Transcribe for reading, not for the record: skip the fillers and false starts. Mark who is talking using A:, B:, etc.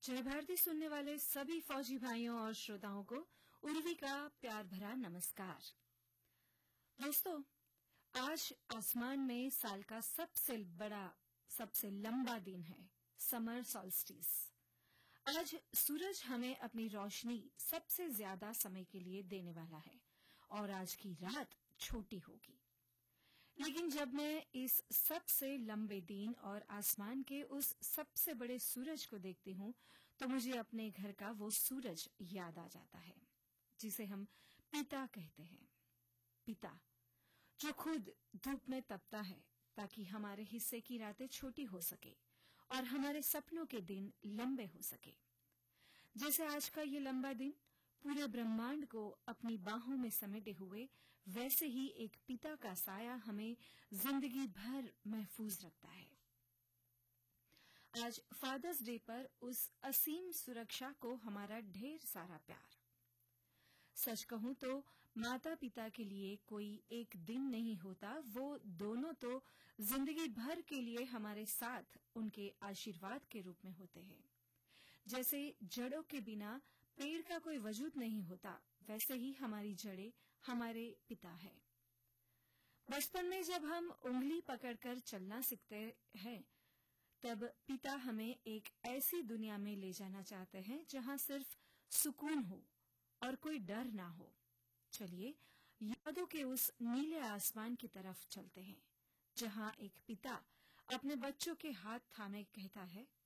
A: जय भारती सुनने वाले सभी फौजी भाइयों और श्रोताओं को उर्वी का प्यार भरा नमस्कार। दोस्तों, आज आसमान में साल का सबसे लंबा दिन है, समर सॉल्स्टिस। आज सूरज हमें अपनी रोशनी सबसे ज्यादा समय के लिए देने वाला है और आज की रात छोटी होगी। लेकिन जब मैं इस सबसे लंबे दिन और आसमान के उस सबसे बड़े सूरज को देखती हूं तो मुझे अपने घर का वो सूरज याद आ जाता है जिसे हम पिता कहते हैं। पिता जो खुद धूप में तपता है ताकि हमारे हिस्से की रातें छोटी हो सके और हमारे सपनों के दिन लंबे हो सके। जैसे आज का ये लंबा दिन पूरे ब्रह्मांड को अपनी बाहों में समेटे हुए, वैसे ही एक पिता का साया हमें जिंदगी भर महफूज रखता है। आज फादर्स डे पर उस असीम सुरक्षा को हमारा ढेर सारा प्यार। सच कहूं तो माता पिता के लिए कोई एक दिन नहीं होता, वो दोनों तो जिंदगी भर के लिए हमारे साथ उनके आशीर्वाद के रूप में होते हैं। जैसे जड़ों के बिना पेड़ का कोई वजूद नहीं होता, वैसे ही हमारी जड़ें हमारे पिता है। बचपन में जब हम उंगली पकड़कर चलना सीखते हैं, तब पिता हमें एक ऐसी दुनिया में ले जाना चाहते हैं जहां सिर्फ सुकून हो और कोई डर ना हो। चलिए यादों के उस नीले आसमान की तरफ चलते हैं, जहां एक पिता अपने बच्चों के हाथ थामे कहता है,